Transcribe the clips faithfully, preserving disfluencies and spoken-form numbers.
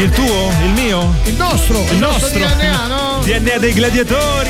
Il tuo? Il mio? Il nostro, il, il nostro, nostro D N A, no? D N A dei gladiatori.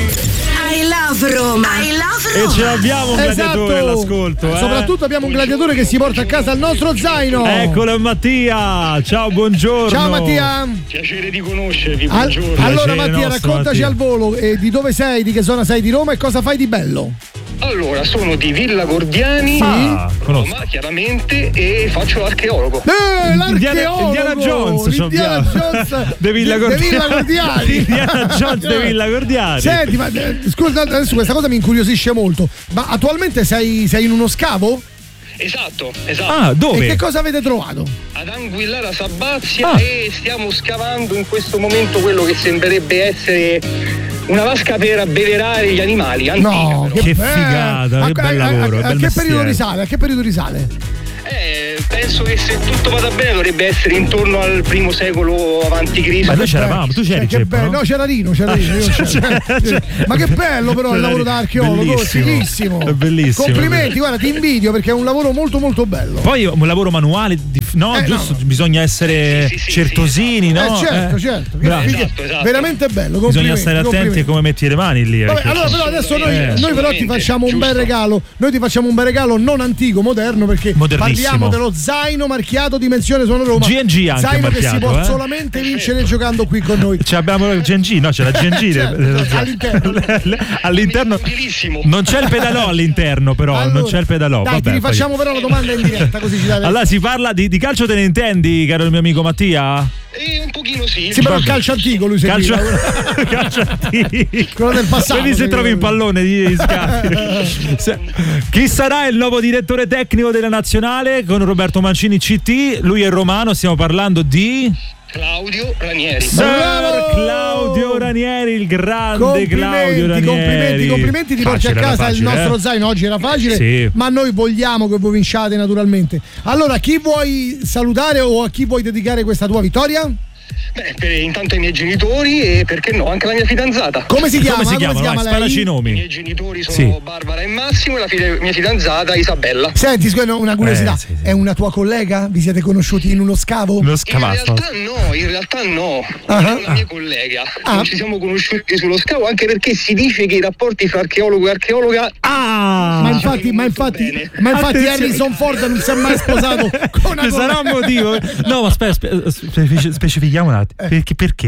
I love Roma, I love Roma. E ce l'abbiamo un gladiatore esatto. all'ascolto, eh? Soprattutto abbiamo un gladiatore che si porta a casa il nostro zaino. Eccolo, Mattia. Ciao, buongiorno. Ciao Mattia. Piacere di conoscervi, Al- buongiorno. allora Piacere Mattia, nostro, raccontaci Mattia. al volo eh, di dove sei, di che zona sei di Roma e cosa fai di bello. Allora, sono di Villa Gordiani, Ah, conosco. Roma, chiaramente, e faccio l'archeologo. Eh, Indiana, l'archeologo Indiana Jones, ci Indiana abbiamo. Jones De Villa de- de Villa Gordiani. Gordiani. Indiana Jones de Villa Gordiani. Senti, ma eh, scusa, adesso questa cosa mi incuriosisce molto. Ma attualmente sei, sei in uno scavo? Esatto, esatto. Ah, dove? E che cosa avete trovato? Ad Anguillara Sabazia Ah. e stiamo scavando in questo momento quello che sembrerebbe essere una vasca per abbeverare gli animali. Antica, No, però. Che bello. figata, A- che bel a- a- lavoro, A, bel che periodo mestiere. risale? A che periodo risale? Eh, penso che se tutto vada bene dovrebbe essere intorno al primo secolo avanti Cristo. Ma noi c'eravamo, tu c'eri, Che Ceppo, bello, no? no, c'era Rino, c'era Rino. io c'ero. Ma che bello però il lavoro da archeologo, Bellissimo. fighissimo. È bellissimo. Complimenti, guarda, ti invidio perché è un lavoro molto molto bello. Poi un lavoro manuale, di- no? Eh, Giusto, no. bisogna essere Sì, sì, sì, certosini, sì, no? Eh certo, Eh. certo. Che Bravo. fighe- Esatto, esatto. Veramente bello, Bisogna complimenti, stare attenti a complimenti. come metti le mani lì. Vabbè, perché- allora però adesso noi, Eh. noi però ti Assolutamente, facciamo un bel giusto. regalo. Noi ti facciamo un bel regalo non antico, moderno, perché Modernissimo. parliamo dello zaino marchiato Dimensione Sono Roma. G and G anche zaino che si marchiato, può eh. solamente vincere giocando qui con noi. Cioè abbiamo il G and G, no? C'è la G and G Certo, dello certo, zaino. all'interno. All'interno Utilissimo. non c'è il pedalò all'interno, però Allora, non c'è il pedalò. Dai, Vabbè, ti rifacciamo però la domanda in diretta, così ci dai. poi- Allora si parla di, di calcio, te ne intendi, caro il mio amico Mattia? E un pochino sì. Sì, però il Vabbè. calcio antico lui Calcio, seguiva. calcio antico. Quello del passato, Vedi se sì. trovi un pallone di, di scacchi. Se- Chi sarà il nuovo direttore tecnico della nazionale con Roberto Mancini C T? Lui è romano, stiamo parlando di Claudio Ranieri. Sir Bravo! Claudio Ranieri, il grande Claudio Complimenti, Ranieri. complimenti, complimenti, ti porti a Facile, era casa il facile, nostro eh? zaino. Oggi era facile, Sì. ma noi vogliamo che voi vinciate naturalmente. Allora, chi vuoi salutare o a chi vuoi dedicare questa tua vittoria? Beh, per, intanto ai miei genitori e perché no, anche la mia fidanzata. Come si chiama? Come si chiamano? Vai, sparaci i I nomi. miei genitori sono Sì. Barbara e Massimo e la figlia- mia fidanzata Isabella. Senti, scusa, una curiosità. Eh, sì, sì. È una tua collega? Vi siete conosciuti in uno scavo? Uno In scavasto. realtà no, in realtà no. Ah, È una ah. mia collega. Ah. Non ci siamo conosciuti sullo scavo anche perché si dice che i rapporti fra archeologo e archeologa Ah! Ma infatti, ma molto infatti, bene. ma infatti Attenzione. Harrison Ford non si è mai sposato con una Ci sarà un collega. motivo? No, ma aspetta, spe- spe- specifichiamo un attimo. Perché? perché?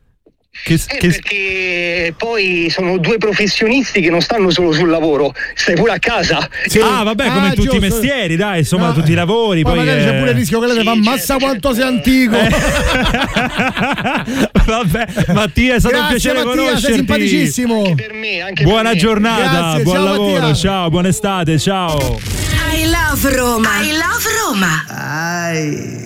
Che, Eh, che- perché poi sono due professionisti che non stanno solo sul lavoro, stai pure a casa. Sì. Ah, vabbè, come Ah, in tutti giusto. i mestieri, dai, insomma, No, tutti i lavori. Poi, Poi, magari eh, c'è pure il rischio che lei Sì, ti fa ammazza certo, quanto certo. sei antico. Vabbè, Mattia, è stato un Grazie, piacere Mattia, sei conoscerti. simpaticissimo. Anche per me, anche Buona per me. giornata, Grazie, buon ciao, lavoro, Mattia. ciao, buona estate, ciao. I love Roma, I love Roma. Ai.